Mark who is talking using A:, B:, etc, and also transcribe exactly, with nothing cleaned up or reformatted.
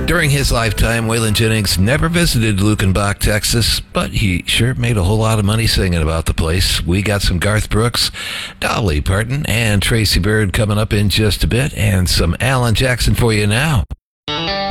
A: During his lifetime, Waylon Jennings never visited Lukenbach, Texas, but he sure made a whole lot of money singing about the place. We got some Garth Brooks, Dolly Parton, and Tracy Byrd coming up in just a bit, and some Alan Jackson for you now.